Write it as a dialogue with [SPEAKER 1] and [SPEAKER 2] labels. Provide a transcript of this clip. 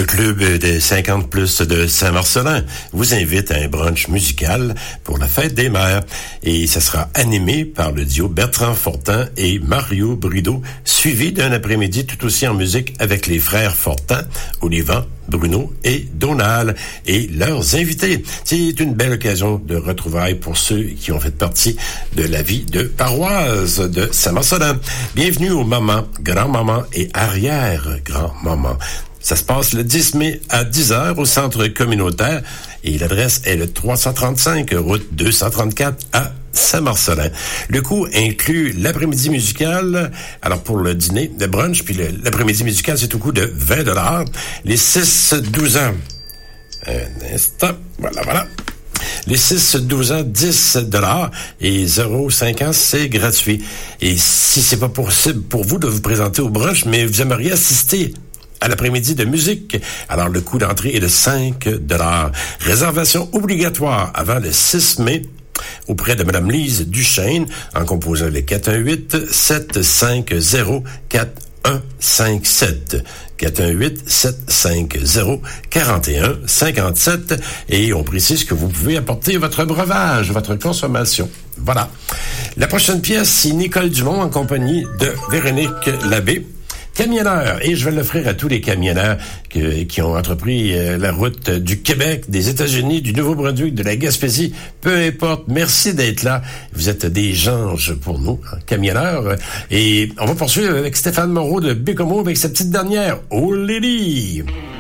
[SPEAKER 1] Le club des 50 plus de Saint-Marcellin vous invite à un brunch musical pour la fête des mères. Et ça sera animé par le duo Bertrand Fortin et Mario Brideau, suivi d'un après-midi tout aussi en musique avec les frères Fortin, Olivan, Bruno et Donald et leurs invités. C'est une belle occasion de retrouvailles pour ceux qui ont fait partie de la vie de paroisse de Saint-Marcellin. Bienvenue aux mamans, grand-mamans et arrière-grand-mamans. Ça se passe le 10 mai à 10h au centre communautaire et l'adresse est le 335 route 234 à Saint-Marcellin. Le coût inclut l'après-midi musical. Alors pour le dîner, le brunch, puis l'après-midi musical, c'est au coût de 20$. Les 6-12 ans. Un instant. Voilà. Les 6-12 ans, 10$ et 0-5 ans, c'est gratuit. Et si c'est pas possible pour vous de vous présenter au brunch, mais vous aimeriez assister à l'après-midi de musique, alors le coût d'entrée est de 5$. Réservation obligatoire avant le 6 mai auprès de Mme Lise Duchesne en composant le 418-750-4157. 418-750-4157 et on précise que vous pouvez apporter votre breuvage, votre consommation. Voilà. La prochaine pièce, c'est Nicole Dumont en compagnie de Véronique Labbé. Camionneur, et je vais l'offrir à tous les camionneurs qui ont entrepris la route du Québec, des États-Unis, du Nouveau-Brunswick, de la Gaspésie, peu importe, merci d'être là. Vous êtes des anges pour nous, hein, camionneurs. Et on va poursuivre avec Stéphane Moreau de Bécomo avec sa petite dernière, Oh Lady!